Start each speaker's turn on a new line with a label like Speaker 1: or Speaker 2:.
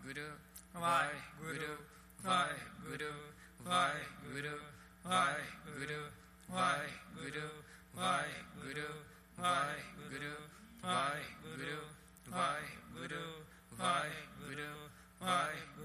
Speaker 1: Waheguru Waheguru Waheguru Waheguru Waheguru Waheguru Waheguru Waheguru Waheguru Waheguru Waheguru Waheguru